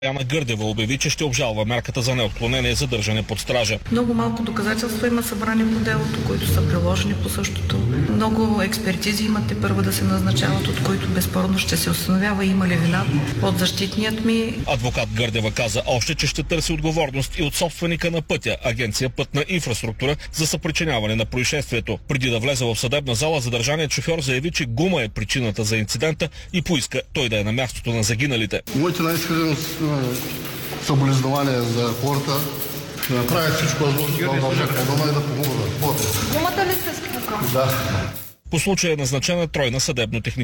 Яна Гърдева обяви, че ще обжалва мярката за неотклонение задържане под стража. Много малко доказателства има събрани по делото, които са приложени по същото. Много експертизи имате първо да се назначават, от които безспорно ще се установява има ли вина от защитният ми. Адвокат Гърдева каза още, че ще търси отговорност и от собственика на пътя, Агенция Пътна инфраструктура, за съпричиняване на происшествието. Преди да влезе в съдебна зала, задържаният шофьор заяви, че гума е причината за инцидента и поиска той да е на мястото на загиналите. Моите най-искрени съболезнования за хората. Ще направя всичко възможно да държа дома и да помогна. Гумата ли сте скъпка? Да. По случая е назначена тройна съдебно-техническа